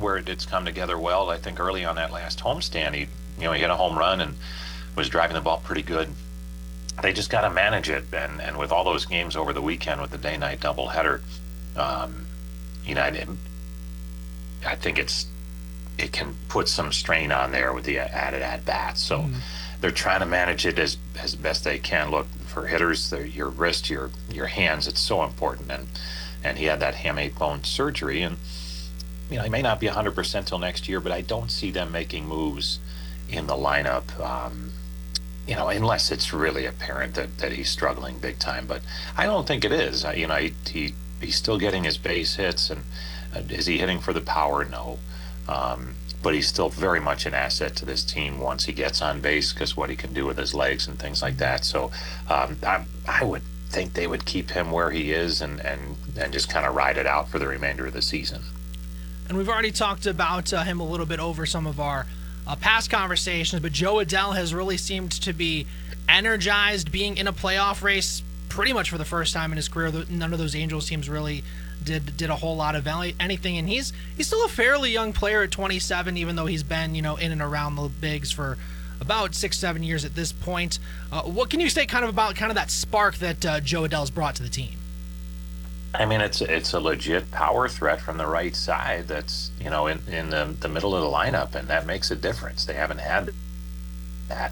where it's come together well. I think early on that last homestand, he hit a home run and was driving the ball pretty good. They just got to manage it, and with all those games over the weekend with the day-night doubleheader, I think it can put some strain on there with the added at-bats. So they're trying to manage it as best they can. Look, for hitters, your wrist, your hands, it's so important. And he had that hamate bone surgery, and he may not be 100% till next year, but I don't see them making moves in the lineup, unless it's really apparent that he's struggling big time. But I don't think it is. He's still getting his base hits, and is he hitting for the power? No. But he's still very much an asset to this team once he gets on base, because what he can do with his legs and things like that. So I would think they would keep him where he is and just kind of ride it out for the remainder of the season. And we've already talked about him a little bit over some of our past conversations, but Jo Adell has really seemed to be energized, being in a playoff race pretty much for the first time in his career. None of those Angels teams really did a whole lot of anything, and he's still a fairly young player at 27, even though he's been in and around the bigs for about 6-7 years at this point. What can you say about that spark that Jo Adell's brought to the team? I mean, it's a legit power threat from the right side that's in the middle of the lineup, and that makes a difference. They haven't had that.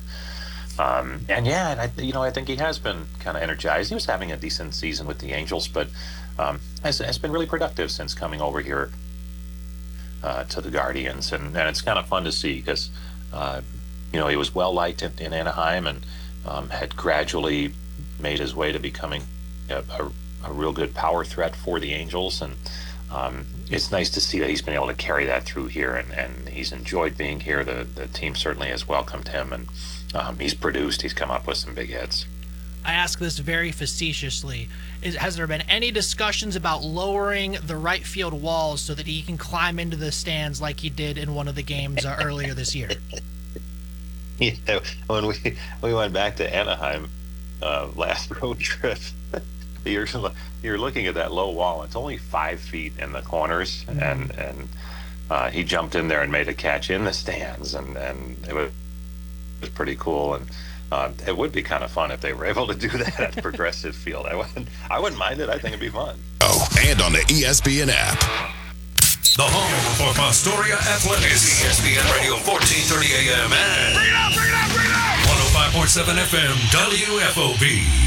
I think he has been kind of energized. He was having a decent season with the Angels, but has been really productive since coming over here to the Guardians, and it's kind of fun to see because he was well liked in Anaheim and had gradually made his way to becoming a real good power threat for the Angels, and it's nice to see that he's been able to carry that through here, and he's enjoyed being here. The team certainly has welcomed him, and he's produced. He's come up with some big hits. I ask this very facetiously. Has there been any discussions about lowering the right field walls so that he can climb into the stands like he did in one of the games earlier this year? Yeah, when we went back to Anaheim last road trip, you're looking at that low wall. It's only 5 feet in the corners, and he jumped in there and made a catch in the stands, and it was pretty cool. And it would be kind of fun if they were able to do that at Progressive Field. I wouldn't mind it. I think it'd be fun. Oh, and on the ESPN app. The home for Fostoria Athletics. ESPN Radio 1430 AM and bring it up. 105.7 FM WFOB.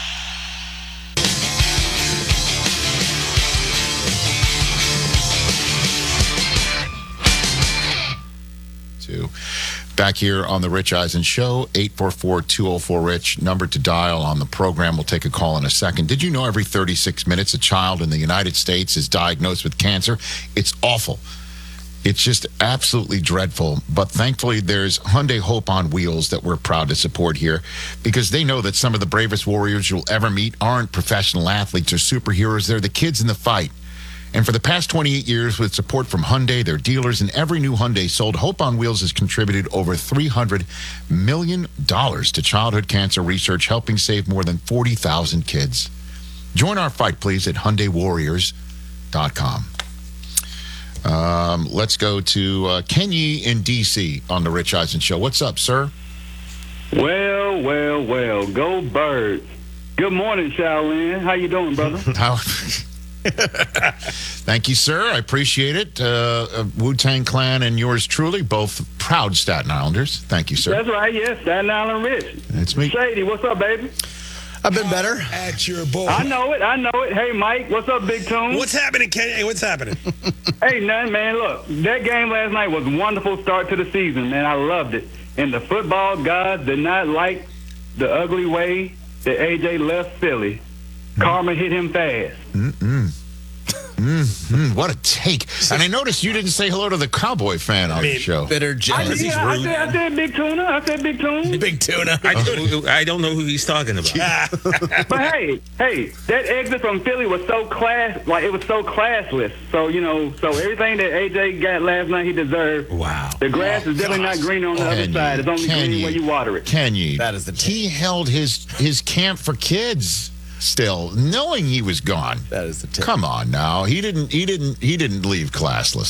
Back here on the Rich Eisen Show, 844-204-RICH, number to dial on the program. We'll take a call in a second. Did you know every 36 minutes a child in the United States is diagnosed with cancer? It's awful. It's just absolutely dreadful. But thankfully, there's Hyundai Hope on Wheels that we're proud to support here, because they know that some of the bravest warriors you'll ever meet aren't professional athletes or superheroes. They're the kids in the fight. And for the past 28 years, with support from Hyundai, their dealers, and every new Hyundai sold, Hope on Wheels has contributed over $300 million to childhood cancer research, helping save more than 40,000 kids. Join our fight, please, at HyundaiWarriors.com. Let's go to Kenny in D.C. on the Rich Eisen Show. What's up, sir? Well. Go Birds. Good morning, Shaolin. How you doing, brother? Thank you, sir. I appreciate it. Wu-Tang Clan and yours truly, both proud Staten Islanders. Thank you, sir. That's right, yes. Staten Island Rich. That's me. Shady, what's up, baby? I've been better. At your boy. I know it. Hey, Mike, what's up, Big Tune? What's happening, Kenny? Hey, what's happening? Hey, nothing, man. Look, that game last night was a wonderful start to the season, man. I loved it. And the football gods did not like the ugly way that A.J. left Philly. Karma hit him fast. What a take. And I noticed you didn't say hello to the Cowboy fan on the show. Bitter jealous. I said Big Tuna. Big Tuna. I don't know who he's talking about. But hey, that exit from Philly was so it was so classless. So, so everything that AJ got last night, he deserved. Wow. The grass is definitely not green on the other side. It's only green where you water it. That is the take. He held his camp for kids still, knowing he was gone. That is the take. Come on now. He didn't leave classless.